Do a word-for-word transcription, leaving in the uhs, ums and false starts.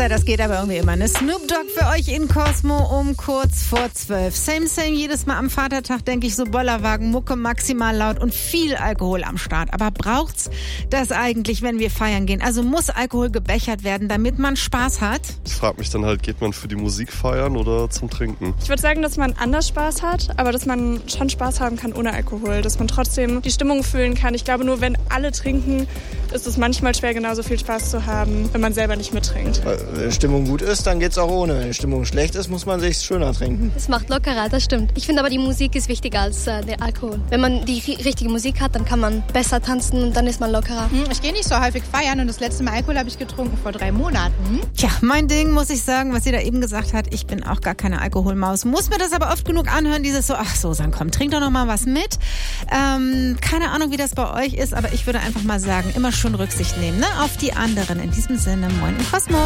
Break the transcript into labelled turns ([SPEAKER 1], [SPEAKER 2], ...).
[SPEAKER 1] Ja, das geht aber irgendwie immer. Ne? Snoop Dogg für euch in Cosmo um kurz vor zwölf. Same, same, jedes Mal am Vatertag denke ich so Bollerwagen, Mucke maximal laut und viel Alkohol am Start. Aber braucht's das eigentlich, wenn wir feiern gehen? Also muss Alkohol gebechert werden, damit man Spaß hat?
[SPEAKER 2] Ich frage mich dann halt, geht man für die Musik feiern oder zum Trinken?
[SPEAKER 3] Ich würde sagen, dass man anders Spaß hat, aber dass man schon Spaß haben kann ohne Alkohol. Dass man trotzdem die Stimmung fühlen kann. Ich glaube, nur wenn alle trinken, ist es manchmal schwer, genauso viel Spaß zu haben, wenn man selber nicht mittrinkt.
[SPEAKER 4] Wenn die Stimmung gut ist, dann geht's auch ohne. Wenn die Stimmung schlecht ist, muss man sich's schöner trinken.
[SPEAKER 5] Es macht lockerer, das stimmt. Ich finde aber, die Musik ist wichtiger als äh, der Alkohol. Wenn man die richtige Musik hat, dann kann man besser tanzen und dann ist man lockerer.
[SPEAKER 6] Ich gehe nicht so häufig feiern und das letzte Mal Alkohol habe ich getrunken vor drei Monaten.
[SPEAKER 1] Tja, mein Ding, muss ich sagen, was sie da eben gesagt hat, ich bin auch gar keine Alkoholmaus. Muss mir das aber oft genug anhören, dieses so, ach so, dann komm, trink doch noch mal was mit. Ähm, keine Ahnung, wie das bei euch ist, aber ich würde einfach mal sagen, immer schön Rücksicht nehmen, ne, auf die anderen. In diesem Sinne, moin im Kosmos.